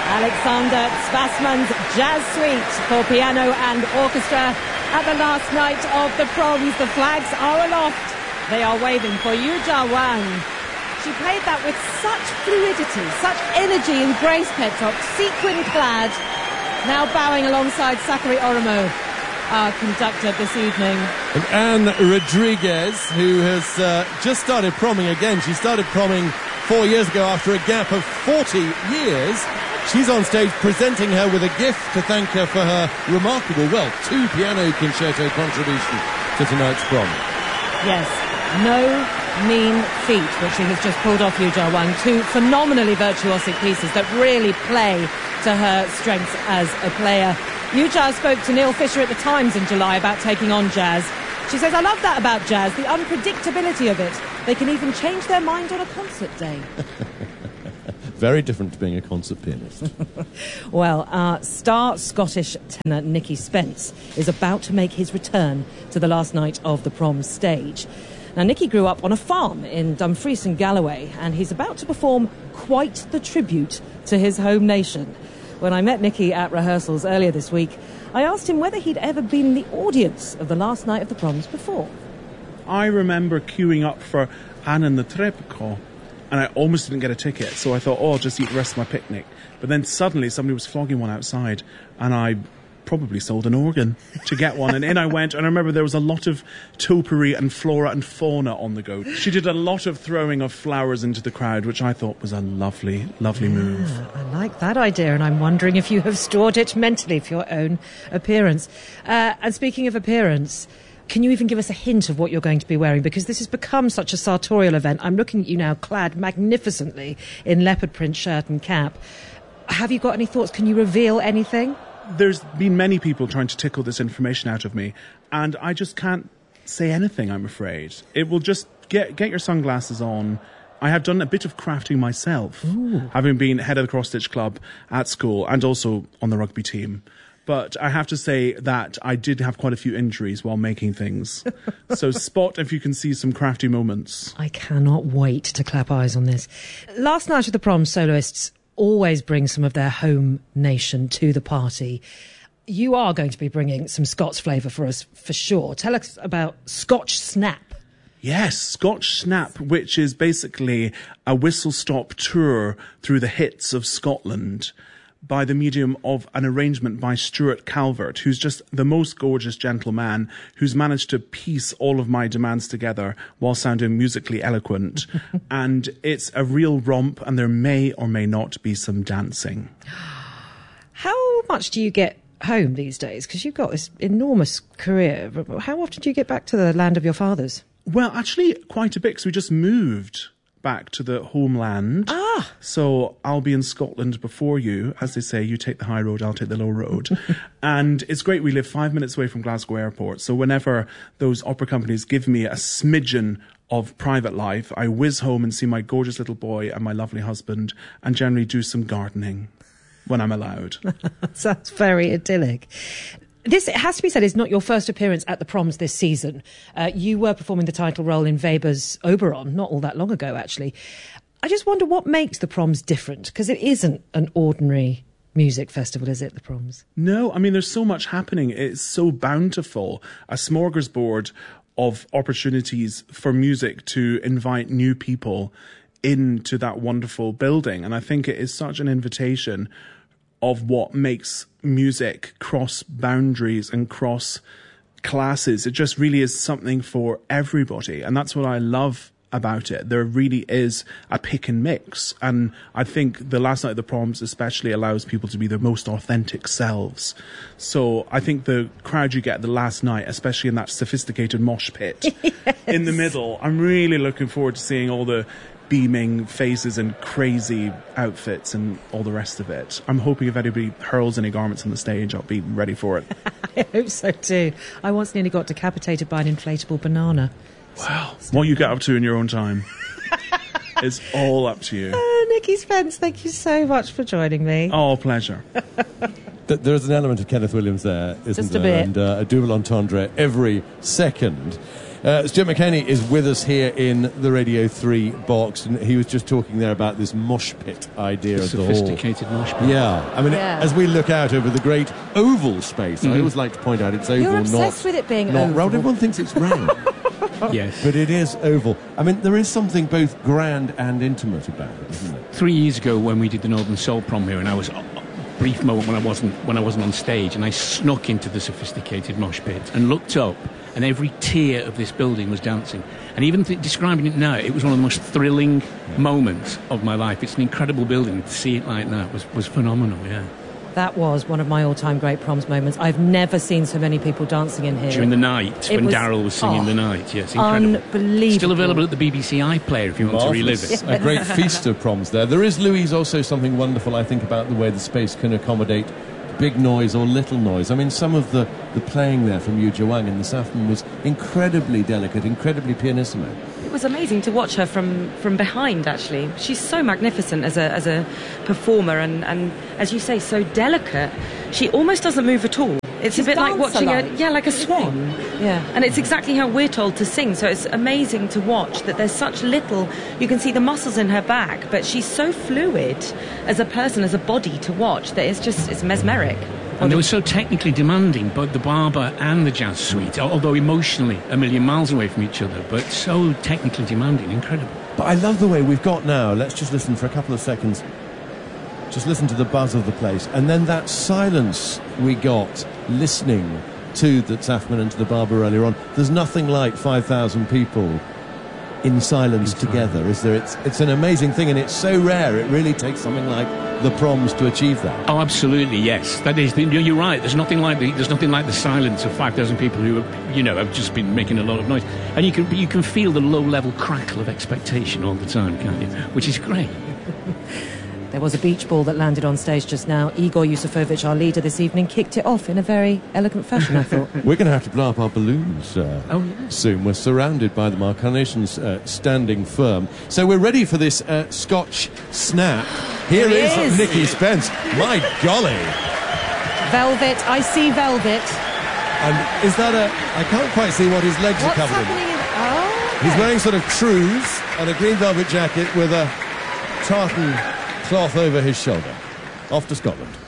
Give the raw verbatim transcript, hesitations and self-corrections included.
Alexander Spassman's Jazz Suite for piano and orchestra at the last night of the proms. The flags are aloft. They are waving for Yu Jia-wang. She played that with such fluidity, such energy and grace, Petrock, sequin-clad, now bowing alongside Sakari Oromo, our conductor this evening. And Anne Rodriguez, who has uh, just started promming again. She started promming four years ago after a gap of forty years. She's on stage presenting her with a gift to thank her for her remarkable, well, two piano concerto contribution to tonight's prom. Yes, no mean feat, which she has just pulled off Yu Jia-wang. Two phenomenally virtuosic pieces that really play to her strengths as a player. Yu Jia spoke to Neil Fisher at the Times in July about taking on jazz. She says, I love that about jazz, the unpredictability of it. They can even change their mind on a concert day. Very different to being a concert pianist. Well, our star Scottish tenor Nicky Spence is about to make his return to the last night of the prom stage. Now, Nicky grew up on a farm in Dumfries and Galloway, and he's about to perform quite the tribute to his home nation. When I met Nicky at rehearsals earlier this week, I asked him whether he'd ever been in the audience of the last night of the proms before. I remember queuing up for Anne and the Trepico, and I almost didn't get a ticket, so I thought, oh, I'll just eat the rest of my picnic. But then suddenly somebody was flogging one outside, and I probably sold an organ to get one. And in I went, and I remember there was a lot of topiary and flora and fauna on the go. She did a lot of throwing of flowers into the crowd, which I thought was a lovely, lovely yeah, move. I like that idea, and I'm wondering if you have stored it mentally for your own appearance. Uh, and speaking of appearance, can you even give us a hint of what you're going to be wearing? Because this has become such a sartorial event. I'm looking at you now clad magnificently in leopard print shirt and cap. Have you got any thoughts? Can you reveal anything? There's been many people trying to tickle this information out of me, and I just can't say anything, I'm afraid. It will just get get your sunglasses on. I have done a bit of crafting myself, Ooh. having been head of the cross-stitch club at school and also on the rugby team. But I have to say that I did have quite a few injuries while making things. So spot if you can see some crafty moments. I cannot wait to clap eyes on this. Last night of the prom, soloists always bring some of their home nation to the party. You are going to be bringing some Scots flavour for us, for sure. Tell us about Scotch Snap. Yes, Scotch Snap, which is basically a whistle-stop tour through the hits of Scotland by the medium of an arrangement by Stuart Calvert, who's just the most gorgeous gentleman who's managed to piece all of my demands together while sounding musically eloquent. And it's a real romp, and there may or may not be some dancing. How much do you get home these days? Because you've got this enormous career. How often do you get back to the land of your fathers? Well, actually, quite a bit, because we just moved back to the homeland. Ah. So I'll be in Scotland before you. As they say, you take the high road, I'll take the low road. And it's great. We live five minutes away from Glasgow Airport. So whenever those opera companies give me a smidgen of private life, I whiz home and see my gorgeous little boy and my lovely husband, and generally do some gardening when I'm allowed. Sounds very idyllic. This, it has to be said, is not your first appearance at the proms this season. Uh, you were performing the title role in Weber's Oberon not all that long ago, actually. I just wonder what makes the proms different, because it isn't an ordinary music festival, is it, the proms? No, I mean, there's so much happening. It's so bountiful, a smorgasbord of opportunities for music to invite new people into that wonderful building. And I think it is such an invitation of what makes music cross boundaries and cross classes. It just really is something for everybody. And that's what I love about it. There really is a pick and mix. And I think the last night of the proms especially allows people to be their most authentic selves. So I think the crowd you get the last night, especially in that sophisticated mosh pit yes. in the middle, I'm really looking forward to seeing all the beaming faces and crazy outfits and all the rest of it. I'm hoping if anybody hurls any garments on the stage, I'll be ready for it. I hope so too. I once nearly got decapitated by an inflatable banana. Wow. So, what you get up to in your own time is all up to you. Oh, Nicky Spence, thank you so much for joining me. Oh, pleasure. There's an element of Kenneth Williams there, isn't Just a there? bit. And uh, a double entendre every second. Uh, Stuart McKenney is with us here in the Radio three box, and he was just talking there about this mosh pit idea the of the hall. Sophisticated mosh pit. Yeah, I mean, Yeah. as we look out over the great oval space, Mm-hmm. I always like to point out it's oval, You're not obsessed with it being not oval. round. Everyone thinks it's round, Yes. but it is oval. I mean, there is something both grand and intimate about it, isn't it? Three years ago, when we did the Northern Soul prom here, and I was a brief moment when I wasn't when I wasn't on stage, and I snuck into the Sophisticated mosh pit and looked up, and every tier of this building was dancing. And even th- describing it now, it was one of the most thrilling moments of my life. It's an incredible building. To see it like that was, was phenomenal, yeah. That was one of my all-time great proms moments. I've never seen so many people dancing in here. During the night, It when was- Daryl was singing oh, The Night, yes, incredible. Unbelievable. Still available at the B B C iPlayer if you want to relive Marvellous. it. A great feast of proms there. There is, Louise, also something wonderful, I think, about the way the space can accommodate big noise or little noise. I mean, some of the, the playing there from Yu Jiawang in the Saffron was incredibly delicate, incredibly pianissimo. It was amazing to watch her from, from behind, actually. She's so magnificent as a as a performer and, and, as you say, so delicate. She almost doesn't move at all. It's She's a bit like watching a, dancer-like. yeah, like a swan. Yeah. And it's exactly how we're told to sing, so it's amazing to watch that there's such little, you can see the muscles in her back, but she's so fluid as a person, as a body to watch, that it's just, it's mesmeric. And they were so technically demanding, both the Barber and the Jazz Suite, although emotionally a million miles away from each other, but so technically demanding, incredible. But I love the way we've got now. Let's just listen for a couple of seconds. Just listen to the buzz of the place. And then that silence we got listening to the Saffman and to the Barber earlier on. There's nothing like five thousand people in silence together, is there? It's, it's an amazing thing, and it's so rare. It really takes something like the Proms to achieve that. Oh, absolutely, yes. That is, you're right. There's nothing like the there's nothing like the silence of five thousand people who, have, you know, have just been making a lot of noise, and you can you can feel the low-level crackle of expectation all the time, can't you? Which is great. There was a beach ball that landed on stage just now. Igor Yusufovich, our leader this evening, kicked it off in a very elegant fashion, I thought. We're going to have to blow up our balloons uh, Oh, yes. soon. We're surrounded by them. Our carnations uh, standing firm. So we're ready for this uh, Scotch snap. Here There is, he is. Nikki Spence. My golly. Velvet, I see velvet. And is that a... I can't quite see what his legs What's are covered happening in. in... Oh, He's okay. wearing sort of trews and a green velvet jacket with a tartan cloth over his shoulder. Off to Scotland.